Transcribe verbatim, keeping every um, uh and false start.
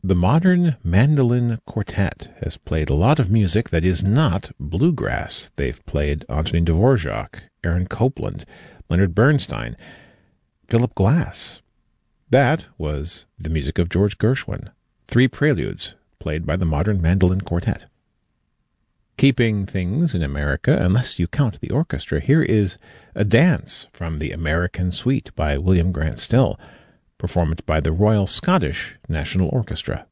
The Modern Mandolin Quartet has played a lot of music that is not bluegrass. They've played Antonin Dvorak, Aaron Copland, Leonard Bernstein, Philip Glass. That was the music of George Gershwin. Three preludes played by the Modern Mandolin Quartet. Keeping things in America, unless you count the orchestra, here is a dance from the American Suite by William Grant Still, performed by the Royal Scottish National Orchestra.